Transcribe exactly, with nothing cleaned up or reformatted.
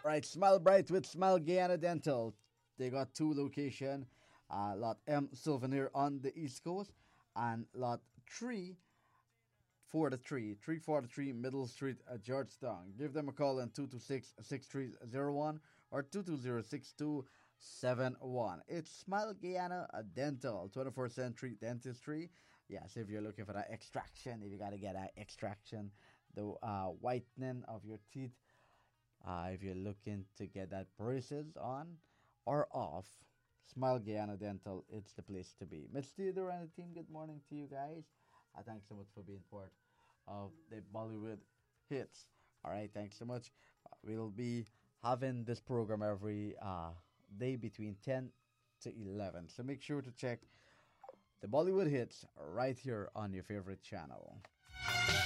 Right, Smile Bright with Smile Guyana Dental. They got two location. Uh, lot M Souvenir on the East Coast and lot three for the three, three forty-three Middle Street, uh, Georgetown. Give them a call on two two six, six three zero one or two two zero, six two seven one. It's Smile Guyana uh, Dental, twenty-fourth century dentistry. Yes, if you're looking for that extraction, if you got to get that extraction, the uh, whitening of your teeth, uh, if you're looking to get that braces on or off, Smile Guyana Dental, it's the place to be. Miss Theodore and the team, good morning to you guys. Uh, thanks so much for being part of the Bollywood hits. All right, thanks so much. Uh, we'll be having this program every uh, day between ten to eleven. So make sure to check the Bollywood hits right here on your favorite channel.